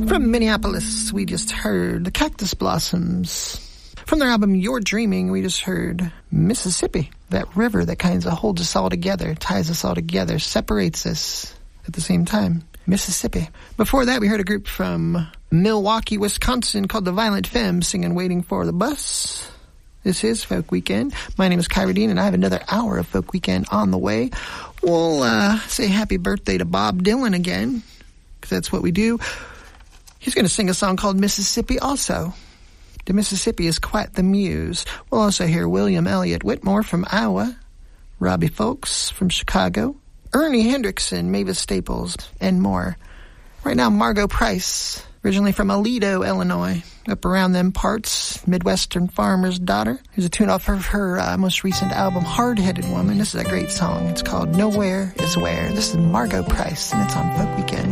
From Minneapolis, we just heard the Cactus Blossoms. From their album You're Dreaming, we just heard Mississippi, that river that kind of holds us all together, ties us all together, separates us at the same time. Mississippi. Before that, we heard a group from Milwaukee, Wisconsin called the Violent Femmes singing Waiting for the Bus. This is Folk Weekend. My name is Kyra Dean, and I have another hour of Folk Weekend on the way. We'll say happy birthday to Bob Dylan again, because that's what we do. He's going to sing a song called Mississippi also. The Mississippi is quite the muse. We'll also hear William Elliott Whitmore from Iowa, Robbie Folks from Chicago, Ernie Hendrickson, Mavis Staples, and more. Right now, Margot Price, originally from Aledo, Illinois, up around them parts, Midwestern farmer's daughter. Here's a tune off of her most recent album, Hard-Headed Woman. This is a great song. It's called Nowhere Is Where. This is Margot Price, and it's on Folk Weekend.